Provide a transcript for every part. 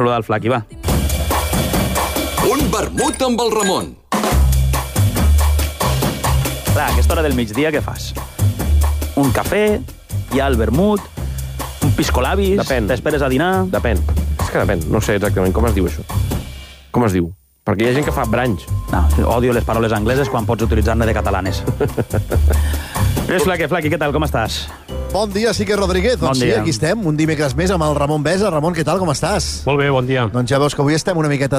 Saludar el Flaqui, va. Un vermut amb el Ramon. Clar, a aquesta hora del migdia què fas? Un cafè, hi ha el vermut, un piscolabis, t'esperes a dinar... Depèn. És que depèn. No sé exactament com es diu això. Com es diu? Perquè hi ha gent que fa brunch. No, odio les paraules angleses quan pots utilitzar-ne de catalanes. Lluís Flaqui, què tal, com estàs? Bon dia, Sique Rodríguez. Doncs sí, aquí estem, un dimecres més amb el Ramon Besa. Ramon, què tal, com estàs? Molt bé, bon dia. Doncs ja veus que avui estem una miqueta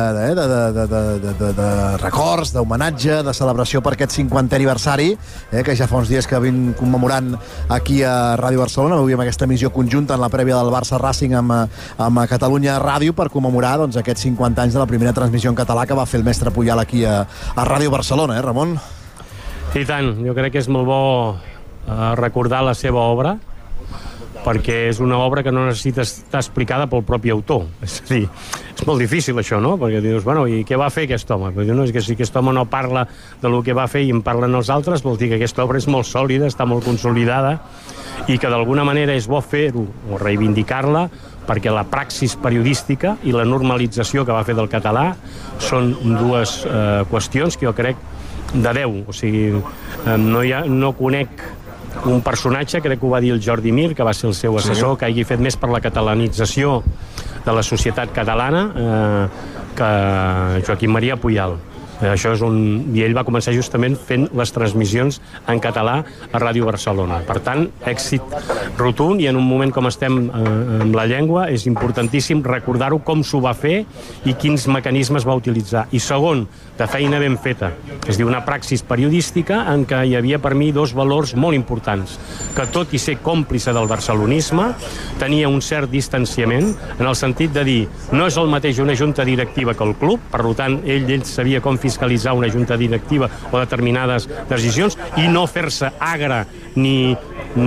de records, d'homenatge, de celebració per aquest 50è aniversari, que ja fa uns dies que vim commemorant aquí a Ràdio Barcelona. Avui amb aquesta emissió conjunta en la prèvia del Barça Racing amb Catalunya Ràdio per commemorar doncs, aquests 50 anys de la primera transmissió en català que va fer el mestre Puyal aquí a Ràdio Barcelona, Ramon? I tant, jo crec que és molt bo recordar la seva obra, perquè és una obra que no necessita estar explicada pel propi autor. És a dir, és molt difícil això, no? Perquè dius, bueno, i què va fer aquest home? Però no, és que si aquest home no parla del que va fer i en parlen els altres, vol dir que aquesta obra és molt sòlida, està molt consolidada, i que d'alguna manera és bo fer-ho o reivindicar-la, perquè la praxis periodística i la normalització que va fer del català són dues qüestions que jo crec de 10. O sigui, no conec un personatge, crec que ho va dir el Jordi Mir, que va ser el seu assessor, que hagi fet més per la catalanització de la societat catalana que Joaquim Maria Puyal. Això és i ell va començar justament fent les transmissions en català a Ràdio Barcelona. Per tant, èxit rotund, i en un moment com estem amb la llengua és importantíssim recordar-ho, com s'ho va fer i quins mecanismes va utilitzar. I segon, de feina ben feta, és dir, una praxis periodística en què hi havia per mi dos valors molt importants, que tot i ser còmplice del barcelonisme tenia un cert distanciament en el sentit de dir, no és el mateix una junta directiva que el club, per tant ell sabia com fiscalitzar una junta directiva o determinades decisions, i no fer-se agre ni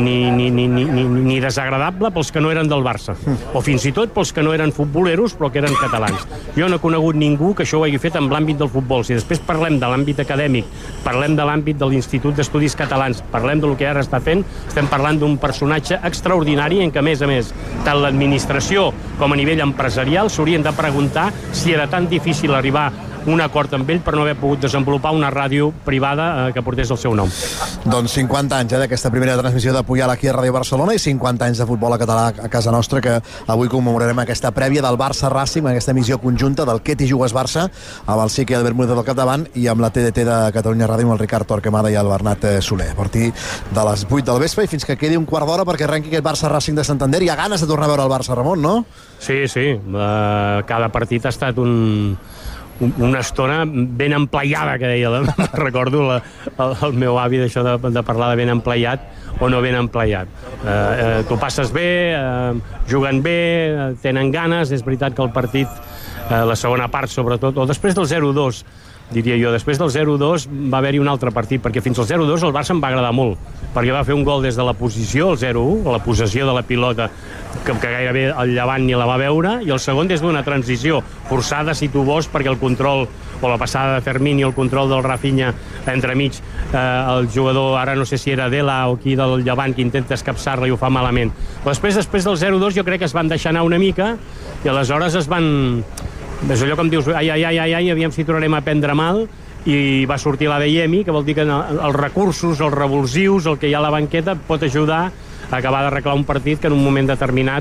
desagradable pels que no eren del Barça, o fins i tot pels que no eren futboleros però que eren catalans. Jo no he conegut ningú que això ho hagi fet en l'àmbit del futbol. Si després parlem de l'àmbit acadèmic, parlem de l'àmbit de l'Institut d'Estudis Catalans, parlem del que ara està fent, estem parlant d'un personatge extraordinari en què, a més, tant l'administració com a nivell empresarial s'haurien de preguntar si era tan difícil arribar un acord amb ell per no haver pogut desenvolupar una ràdio privada que portés el seu nom. Doncs 50 anys d'aquesta primera transmissió de Puyal aquí a Ràdio Barcelona i 50 anys de futbol a català a casa nostra, que avui commemorarem aquesta prèvia del Barça Racing, aquesta emissió conjunta del Què t'hi jugues Barça, amb el Sique i el Bermúdez al capdavant i amb la TDT de Catalunya Ràdio amb el Ricard Torquemada i el Bernat Soler. A partir de les 8 del vespre i fins que quedi un quart d'hora perquè arrenqui aquest Barça Racing de Santander. Hi ha ganes de tornar a veure el Barça, Ramon, no? Sí. Cada partit ha estat una estona ben empleiada, que deia, recordo el meu avi d'això de parlar de ben empleiat o no ben empleiat. T'ho passes bé, juguen bé, tenen ganes. És veritat que el partit, la segona part sobretot, o després del 0-2, diria jo, després del 0-2 va haver-hi un altre partit, perquè fins al 0-2 el Barça em va agradar molt, perquè va fer un gol des de la posició, el 0-1, la possessió de la pilota, que gairebé el Llevant ni la va veure, i el segon des d'una transició forçada, si tu vols, perquè el control o la passada de Fermín i el control del Rafinha entremig, el jugador, ara no sé si era Dela o qui del Llevant, que intenta escapçar-la i ho fa malament. Però després del 0-2 jo crec que es van deixar anar una mica i aleshores es van... És allò com dius, ai, aviam si tornarem a prendre mal, i va sortir l'ADM, que vol dir que els recursos, els revulsius, el que hi ha a la banqueta pot ajudar a acabar d'arreglar un partit que en un moment determinat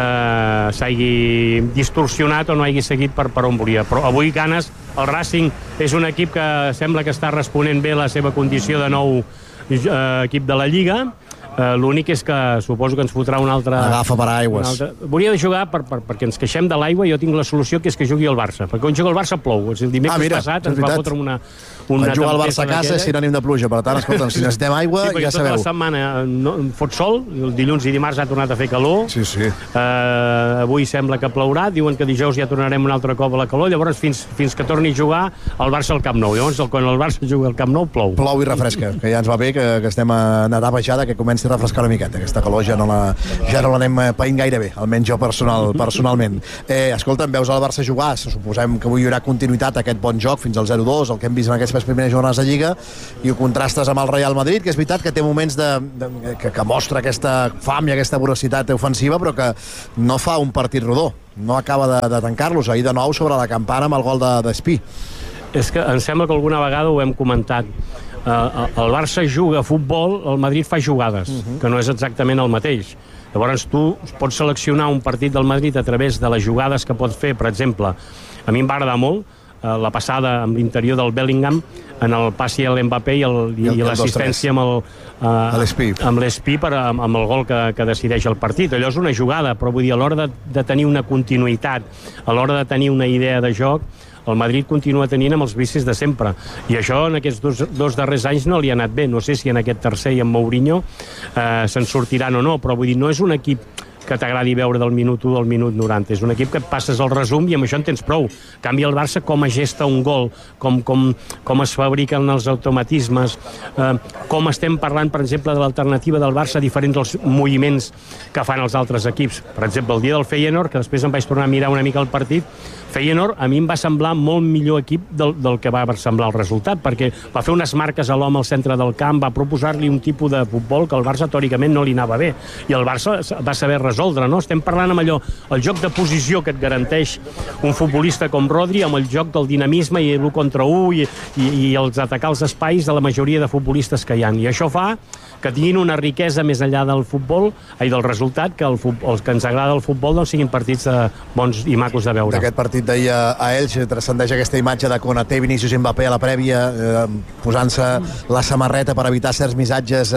s'hagi distorsionat o no hagi seguit per on volia. Però avui ganes, el Racing és un equip que sembla que està responent bé a la seva condició de nou equip de la Lliga. L'únic és que suposo que ens fotrà un altre... Agafa per aigües. Volia de jugar perquè ens queixem de l'aigua. Jo tinc la solució, que és que jugui el Barça, perquè quan juga el Barça plou. El dimecres passat ens va fotre una quan juga el Barça a casa és sinònim de pluja. Per tant, escolta'm, si necessitem aigua, ja sabeu. Tota la setmana fot sol, el dilluns i dimarts ha tornat a fer calor. Sí. Avui sembla que plourà, diuen que dijous ja tornarem un altre cop a la calor, llavors fins que torni a jugar el Barça al Camp Nou. Llavors, quan el Barça juga al Camp Nou, plou. Plou i refresca, que ja ens va bé, que estem en etapa ja que comença faci refrescar una miqueta. Aquesta calor ja no l'anem païnt gaire bé, almenys jo personalment. Escolta, veus el Barça jugar, suposem que avui hi haurà continuïtat aquest bon joc fins al 0-2, el que hem vist en aquestes primeres jornades de Lliga, i ho contrastes amb el Real Madrid, que és veritat que té moments que mostra aquesta fam i aquesta voracitat ofensiva, però que no fa un partit rodó, no acaba de tancar-los. Ahir de nou sobre la campana amb el gol d'Espí. És que em sembla que alguna vegada ho hem comentat. El Barça juga a futbol, el Madrid fa jugades, que no és exactament el mateix. Llavors tu pots seleccionar un partit del Madrid a través de les jugades que pots fer. Per exemple, a mi em va agradar molt la passada amb l'interior del Bellingham en el passi a l'Mbappé i l'assistència amb l'Espí amb el gol que decideix el partit. Allò és una jugada, però vull dir, a l'hora de tenir una continuïtat, a l'hora de tenir una idea de joc, el Madrid continua tenint amb els vicis de sempre, i això en aquests dos darrers anys no li ha anat bé. No sé si en aquest tercer i en Mourinho se'n sortiran o no, però vull dir, no és un equip que t'agradi veure del minut 1 al minut 90. És un equip que et passes el resum i amb això en tens prou. Canvi el Barça com es gesta un gol, com es fabriquen els automatismes, com estem parlant, per exemple, de l'alternativa del Barça diferents dels moviments que fan els altres equips. Per exemple, el dia del Feyenoord, que després em vaig tornar a mirar una mica el partit, Feyenoord a mi em va semblar molt millor equip del que va semblar el resultat, perquè va fer unes marques a l'home al centre del camp, va proposar-li un tipus de futbol que al Barça teòricament no li anava bé, i el Barça va saber resoldre, no? Estem parlant amb allò, el joc de posició que et garanteix un futbolista com Rodri, amb el joc del dinamisme i l'1 contra 1 i els atacar els espais de la majoria de futbolistes que hi ha, i això fa que tinguin una riquesa més enllà del futbol, del resultat, que els que ens agrada el futbol doncs siguin partits bons i macos de veure. D'aquest partit d'ahir a Elx transcendeix aquesta imatge de Konaté, Vinícius i Mbappé a la prèvia, posant-se la samarreta per evitar certs missatges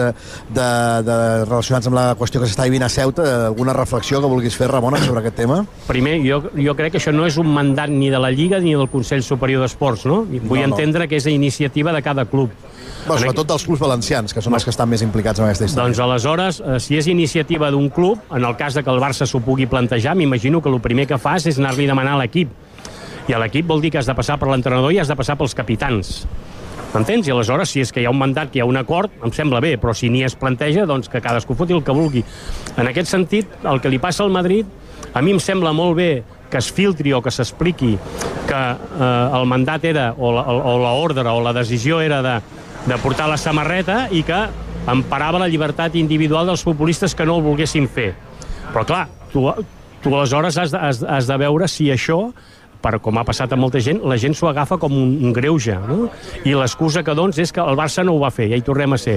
relacionats amb la qüestió que s'està vivint a Ceuta. Alguna reflexió que vulguis fer, Ramon, sobre aquest tema? Primer, jo crec que això no és un mandat ni de la Lliga ni del Consell Superior d'Esports, no? Vull entendre que és a iniciativa de cada club. Sobretot dels clubs valencians, que són els que estan més implicats en aquesta història. Doncs aleshores, si és iniciativa d'un club, en el cas de que el Barça s'ho pugui plantejar, m'imagino que el primer que fas és anar-li a demanar a l'equip. I a l'equip vol dir que has de passar per l'entrenador i has de passar pels capitans. M'entens? I aleshores, si és que hi ha un mandat, que hi ha un acord, em sembla bé, però si ni es planteja, doncs que cadascú foti el que vulgui. En aquest sentit, el que li passa al Madrid, a mi em sembla molt bé que es filtri o que s'expliqui que el mandat era, o l'ordre o la decisió era de portar la samarreta i que emparava la llibertat individual dels futbolistes que no el volguessin fer. Però clar, tu aleshores has de veure si això, com ha passat a molta gent, la gent s'ho agafa com un greuge, no? I l'excusa que doncs és que el Barça no ho va fer, ja hi tornem a ser.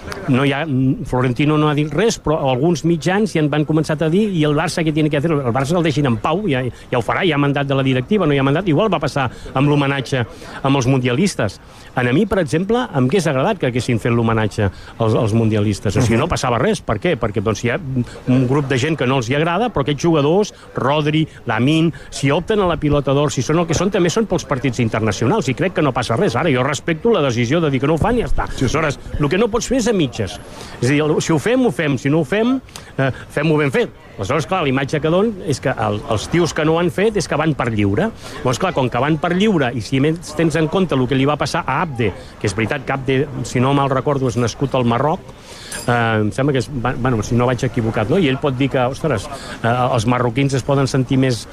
Florentino no ha dit res, però alguns mitjans ja en van començar a dir, i el Barça què tiene que fer? El Barça el deixin en pau, ja ho farà, hi ha mandat de la directiva, no hi ha mandat, igual va passar amb l'homenatge amb els mundialistes. A mi, per exemple, em hagués agradat que haguessin fet l'homenatge als mundialistes. O sigui, no passava res. Per què? Perquè doncs, hi ha un grup de gent que no els hi agrada, però aquests jugadors, Rodri, Lamine, si opten a la pilota d'or, si són el que són, també són pels partits internacionals, i crec que no passa res. Ara, jo respecto la decisió de dir que no ho fan i ja està. Aleshores, el que no pots fer és a mitges. És a dir, si ho fem, ho fem. Si no ho fem, fem-ho ben fet. Aleshores, clar, l'imatge que don és que els tios que no ho han fet és que van per lliure. Llavors, clar, com que van per lliure, i si més tens en compte el que li va passar a Abde, que és veritat que Abde, si no mal recordo, és nascut al Marroc, em sembla que és, bueno, si no vaig equivocat, no? I ell pot dir que, ostres, els marroquins es poden sentir més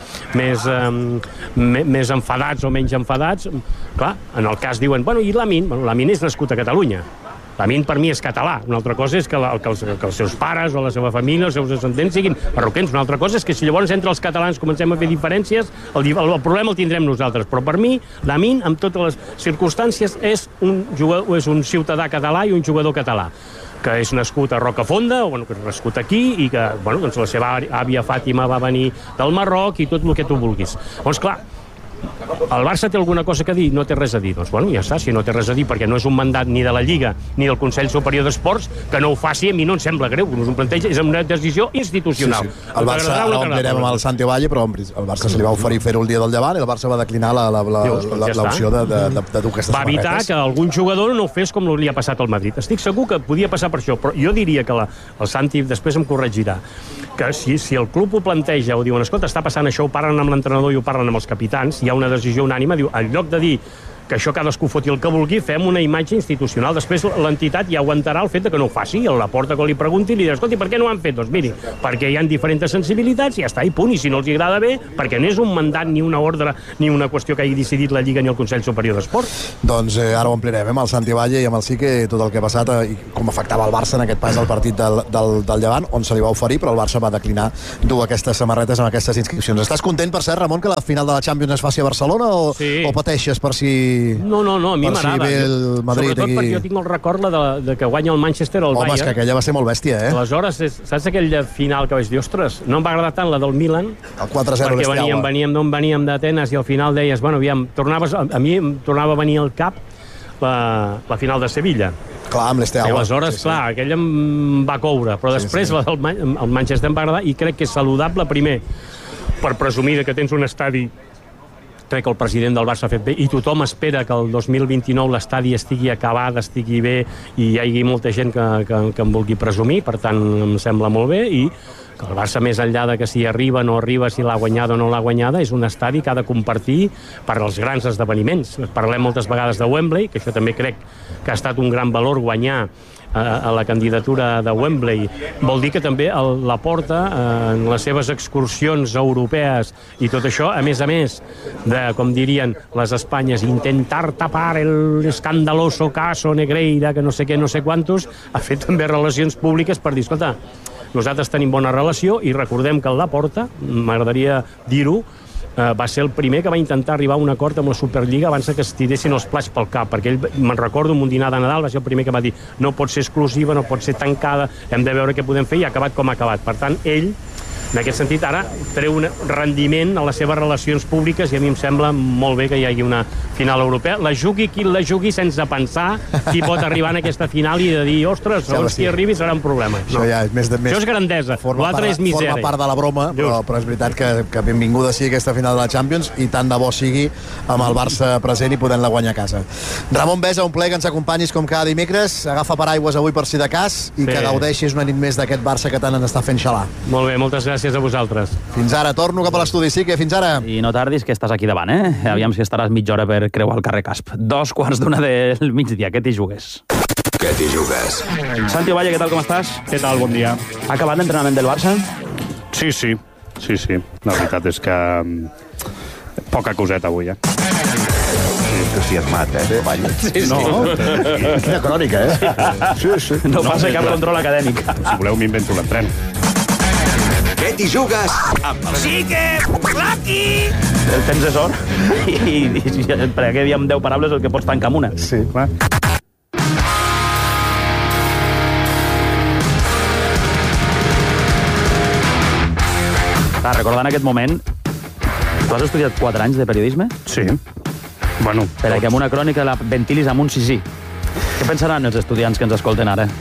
enfadats o menys enfadats. Clar, en el cas diuen, bueno, i Lamine? Bueno, Lamine és nascut a Catalunya. Lamine per mi és català. Una altra cosa és que els seus pares o la seva família, els seus descendents siguin marroquins. Una altra cosa és que si llavors entre els catalans comencem a fer diferències, el problema el tindrem nosaltres. Però per mi, Lamine, amb totes les circumstàncies, és un ciutadà català i un jugador català, que és nascut a Rocafonda, o que és nascut aquí, i que la seva àvia Fàtima va venir del Marroc, i tot el que tu vulguis. Doncs clar, el Barça té alguna cosa que dir? No té res a dir. Doncs bueno, ja està, si no té res a dir, perquè no és un mandat ni de la Lliga ni del Consell Superior d'Esports, que no ho faci, a mi no em sembla greu, no us ho planteja, és una decisió institucional. Sí. El Barça, ara on direm amb el Santi Valle, però el Barça se li va oferir fer-ho el dia del Llevant i el Barça va declinar l'opció de dur aquestes va evitar que algun jugador no ho fes com li ha passat al Madrid. Estic segur que podia passar per això, però jo diria que el Santi després em corregirà, que si el club ho planteja o diuen, escolta, està passant això, ho parlen amb l'entrenador i ho parlen amb els capitans, hi ha una decisió unànime, diu, en lloc de dir que això cadascú foti el que vulgui, fem una imatge institucional. Després l'entitat ja aguantarà el fet que no ho faci. A la porta que li pregunti li dirà, escolti, per què no ho han fet? Doncs miri, perquè hi ha diferents sensibilitats i ja està, i punt. I si no els agrada bé, perquè no és un mandat, ni una ordre, ni una qüestió que hagi decidit la Lliga ni el Consell Superior d'Esport. Doncs ara ho ampliarem, amb el Santi Valle i amb el Sique, tot el que ha passat i com afectava el Barça en aquest pas al partit del Llevant, on se li va oferir, però el Barça va declinar dur aquestes samarretes amb aquestes inscripcions. Estàs content, per cert, Ramon, que la final de la Champions es faci a Barcelona o pateixes per si... No, a mi m'agrada. Sobretot perquè jo tinc el record de que guanya el Manchester al Bayern. Home, és que aquella va ser molt bèstia, eh? Aleshores, saps aquella final que vaig dir, ostres, no em va agradar tant la del Milan, el 4-0 perquè veníem d'Atenes i al final deies, bueno, aviam, a mi em tornava a venir al cap la final de Sevilla. Clar, amb l'Esteaua. I aleshores, clar, aquella em va coure, però després la del Manchester em va agradar i crec que és saludable, primer, per presumir que tens un estadi. Crec que el president del Barça ha fet bé i tothom espera que el 2029 l'estadi estigui acabat, estigui bé i hi hagi molta gent que en vulgui presumir, per tant em sembla molt bé, i que el Barça, més enllà de que si arriba o no arriba, si l'ha guanyada o no l'ha guanyada, és un estadi que ha de compartir per als grans esdeveniments. Parlem moltes vegades de Wembley, que això també crec que ha estat un gran valor guanyar a la candidatura de Wembley. Vol dir que també la Porta, en les seves excursions europees i tot això, a més de, com dirien les Espanyes, intentar tapar el escandaloso caso Negreira, que no sé què, no sé quantos, ha fet també relacions públiques per dir, escolta, nosaltres tenim bona relació i recordem que la Porta, m'agradaria dir-ho, va ser el primer que va intentar arribar a un acord amb la Superliga abans que es tiressin els plats pel cap, perquè ell, me'n recordo, en un dinar de Nadal va ser el primer que va dir no pot ser exclusiva, no pot ser tancada, hem de veure què podem fer, i ha acabat com ha acabat. Per tant, ell, en aquest sentit, ara treu un rendiment a les seves relacions públiques i a mi em sembla molt bé que hi hagi una final europea. La jugui qui la jugui sense pensar qui pot arribar en aquesta final i de dir, ostres, segons qui arribi serà un problema. Això ja és més... Això és grandesa, l'altre és misèria. Forma part de la broma, però és veritat que benvinguda sigui aquesta final de la Champions i tant de bo sigui amb el Barça present i podent-la guanyar a casa. Ramon Besa, un plaer que ens acompanyis com cada dimecres. Agafa paraigües avui per si de cas i que gaudeixis una nit més d'aquest Barça que tant ens està fent xalar. Molt bé, moltes gràcies a vosaltres. Fins ara, torno cap a l'estudi, sí que fins ara. I no tardis que estàs aquí davant, eh? Aviam si estaràs mitja hora per creuar el carrer Casp. 2:15 del migdia, què t'hi jugues? Què t'hi jugues? Santi Valle, què tal, com estàs? Què tal, bon dia. Ha acabat l'entrenament del Barça? Sí. La veritat és que poca coseta avui, entusiasmat, Valle. Sí. No, quina crònica, Sí. No passa cap control acadèmic. Si voleu m'invento l'entren. Què t'hi jugues? Amb el Sique, Lucky! El temps és or i per aquest dia amb 10 paraules el que pots tancar amb una. Sí, clar. Recordant aquest moment, tu has estudiat 4 anys de periodisme? Sí. Bueno, perquè amb una crònica la ventilis amb un sisí. Què pensaran els estudiants que ens escolten ara?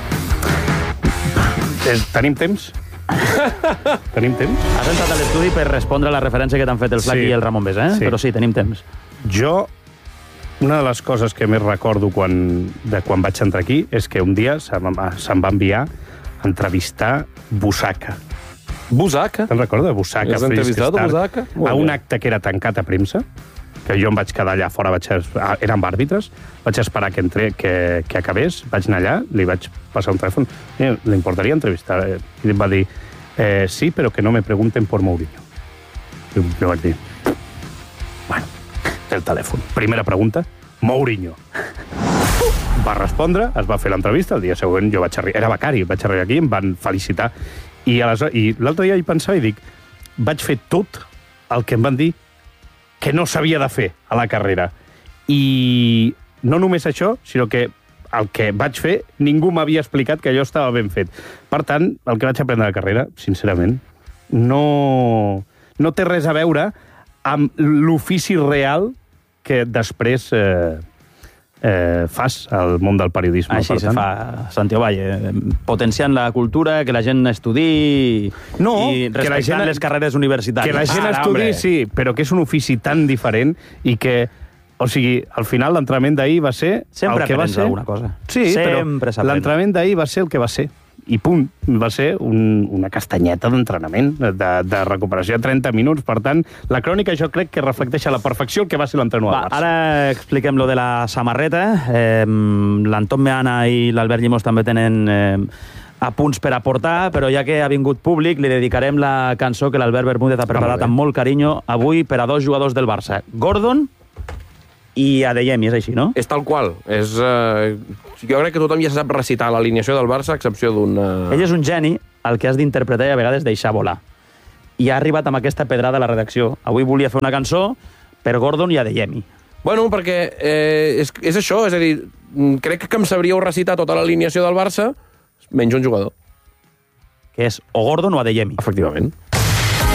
Tenim temps? Tenim temps? Has entrat a l'estudi per respondre a la referència que t'han fet el Flaqui i el Ramon Besa, Sí. Però sí, tenim temps. Jo, una de les coses que més recordo quan vaig entrar aquí és que un dia se'm va enviar a entrevistar Busaca. Busaca? Te'n recordes? Busaca. Has entrevistat a Busaca? A un acte que era tancat a premsa, que jo em vaig quedar allà fora, eren àrbitres, vaig esperar que acabés, vaig anar allà, li vaig passar un telèfon, li importaria entrevistar, i em va dir, sí, però que no me pregunten por Mourinho. I jo vaig dir, bueno, el telèfon. Primera pregunta, Mourinho. Va respondre, es va fer l'entrevista, el dia següent jo vaig arribar, era becari, vaig arribar aquí, em van felicitar, i l'altre dia hi pensava i dic, vaig fer tot el que em van dir que no s'havia de fer a la carrera. I no només això, sinó que el que vaig fer, ningú m'havia explicat que allò estava ben fet. Per tant, el que vaig aprendre a la carrera, sincerament, no té res a veure amb l'ofici real que després fas al món del periodisme. Així se fa, Santi Valle, potenciant la cultura, que la gent estudiï i respectant les carreres universitàries. Que la gent estudiï, sí, però que és un ofici tan diferent i que, o sigui, al final l'entrenament d'ahir va ser sempre el que va ser. alguna cosa. Sí, sempre però l'entrenament d'ahir va ser el que va ser. i punt. Va ser una castanyeta d'entrenament, de recuperació de 30 minuts. Per tant, la crònica jo crec que reflecteix a la perfecció el que va ser l'entrenador del Barça. Ara expliquem lo de la samarreta. L'Anton Meana i l'Albert Llimós també tenen apunts per aportar, però ja que ha vingut públic, li dedicarem la cançó que l'Albert Bermúdez ha preparat amb molt carinyo avui per a dos jugadors del Barça, Gordon i Adeyemi, és així, no? És tal qual. Jo crec que tothom ja sap recitar l'alineació del Barça, a excepció d'un... Ell és un geni, el que has d'interpretar i a vegades deixar volar. I ha arribat amb aquesta pedrada a la redacció. Avui volia fer una cançó per Gordon i Adeyemi. Bueno, perquè és això, és a dir, crec que em sabríeu recitar tota l'alineació del Barça menys un jugador. Que és o Gordon o Adeyemi. Efectivament.